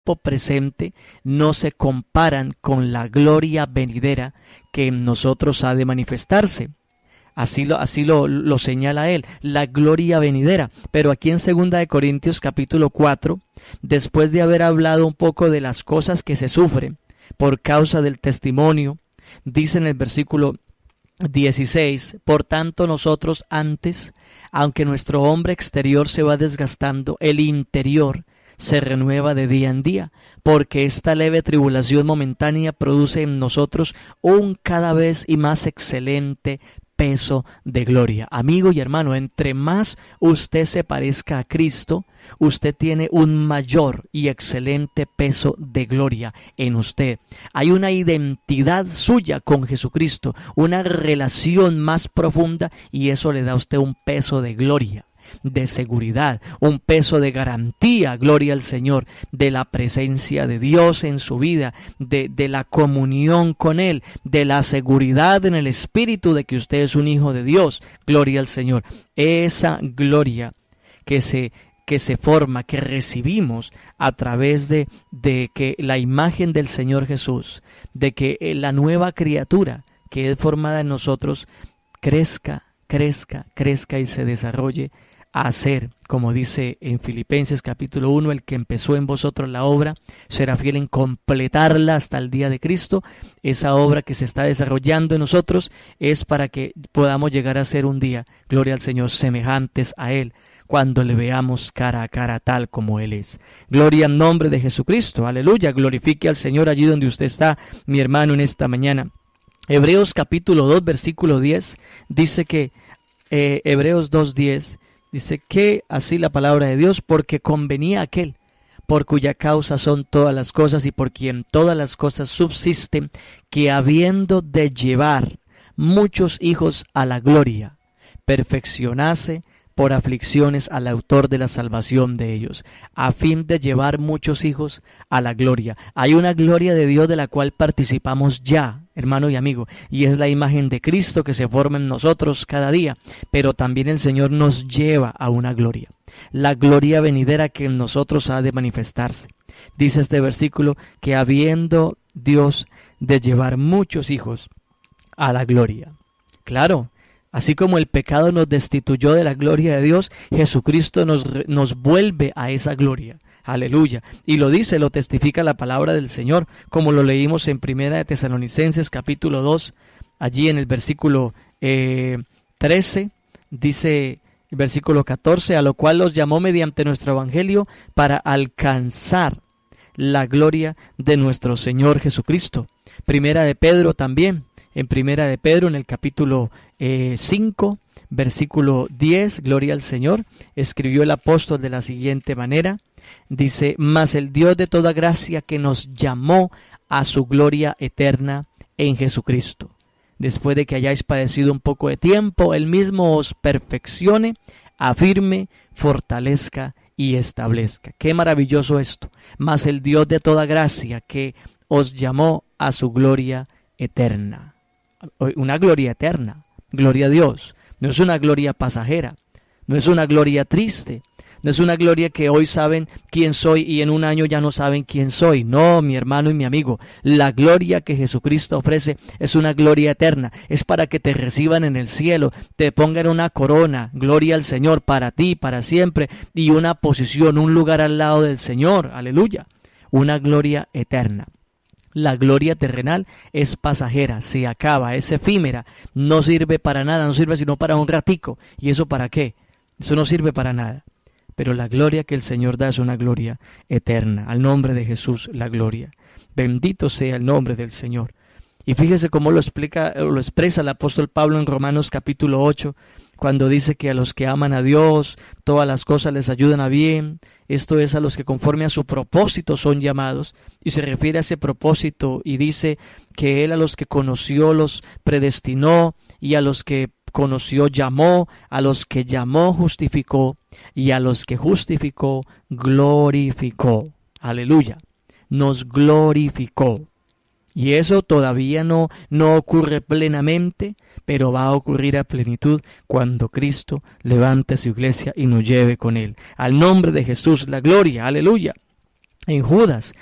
presente no se comparan con la gloria venidera que en nosotros ha de manifestarse. Así lo señala él, la gloria venidera. Pero aquí en 2 Corintios capítulo 4, después de haber hablado un poco de las cosas que se sufren por causa del testimonio, dice en el versículo 16, por tanto nosotros antes, aunque nuestro hombre exterior se va desgastando, el interior se renueva de día en día, porque esta leve tribulación momentánea produce en nosotros un cada vez y más excelente peso de gloria. Amigo y hermano, entre más usted se parezca a Cristo, usted tiene un mayor y excelente peso de gloria en usted. Hay una identidad suya con Jesucristo, una relación más profunda, y eso le da a usted un peso de gloria, de seguridad, un peso de garantía, gloria al Señor, de la presencia de Dios en su vida, de la comunión con Él, de la seguridad en el Espíritu de que usted es un hijo de Dios, gloria al Señor. Esa gloria que se forma, que recibimos a través de que la imagen del Señor Jesús, de que la nueva criatura que es formada en nosotros crezca y se desarrolle a ser, como dice en Filipenses capítulo 1, el que empezó en vosotros la obra será fiel en completarla hasta el día de Cristo. Esa obra que se está desarrollando en nosotros es para que podamos llegar a ser un día, gloria al Señor, semejantes a Él, cuando le veamos cara a cara tal como Él es. Gloria al nombre de Jesucristo, aleluya, glorifique al Señor allí donde usted está, mi hermano, en esta mañana. Hebreos capítulo 2, versículo 10, dice que, Hebreos 2:10, dice que así la palabra de Dios, porque convenía aquel por cuya causa son todas las cosas y por quien todas las cosas subsisten, que habiendo de llevar muchos hijos a la gloria, perfeccionase por aflicciones al autor de la salvación de ellos, a fin de llevar muchos hijos a la gloria. Hay una gloria de Dios de la cual participamos ya, hermano y amigo, y es la imagen de Cristo que se forma en nosotros cada día, pero también el Señor nos lleva a una gloria, la gloria venidera que en nosotros ha de manifestarse. Dice este versículo que habiendo Dios de llevar muchos hijos a la gloria. Claro, así como el pecado nos destituyó de la gloria de Dios, Jesucristo nos vuelve a esa gloria. Aleluya. Y lo dice, lo testifica la palabra del Señor, como lo leímos en 1 Tesalonicenses capítulo 2, allí en el versículo 13, dice el versículo 14, a lo cual los llamó mediante nuestro evangelio para alcanzar la gloria de nuestro Señor Jesucristo. Primera de Pedro también. En Primera de Pedro, en el capítulo 5, versículo 10, gloria al Señor, escribió el apóstol de la siguiente manera, dice, mas el Dios de toda gracia que nos llamó a su gloria eterna en Jesucristo. Después de que hayáis padecido un poco de tiempo, Él mismo os perfeccione, afirme, fortalezca y establezca. Qué maravilloso esto. Mas el Dios de toda gracia que os llamó a su gloria eterna. Una gloria eterna, gloria a Dios. No es una gloria pasajera, no es una gloria triste, no es una gloria que hoy saben quién soy y en un año ya no saben quién soy. No, mi hermano y mi amigo, la gloria que Jesucristo ofrece es una gloria eterna. Es para que te reciban en el cielo, te pongan una corona, gloria al Señor, para ti, para siempre, y una posición, un lugar al lado del Señor, aleluya, una gloria eterna. La gloria terrenal es pasajera, se acaba, es efímera, no sirve para nada, no sirve sino para un ratico. ¿Y eso para qué? Eso no sirve para nada. Pero la gloria que el Señor da es una gloria eterna. Al nombre de Jesús, la gloria. Bendito sea el nombre del Señor. Y fíjese cómo lo expresa el apóstol Pablo en Romanos capítulo 8, cuando dice que a los que aman a Dios, todas las cosas les ayudan a bien. Esto es a los que conforme a su propósito son llamados. Y se refiere a ese propósito y dice que Él a los que conoció los predestinó, y a los que conoció llamó, a los que llamó justificó, y a los que justificó glorificó. Aleluya. Nos glorificó. Y eso todavía no ocurre plenamente, pero va a ocurrir a plenitud cuando Cristo levante su iglesia y nos lleve con Él. Al nombre de Jesús, la gloria, aleluya. en Judas,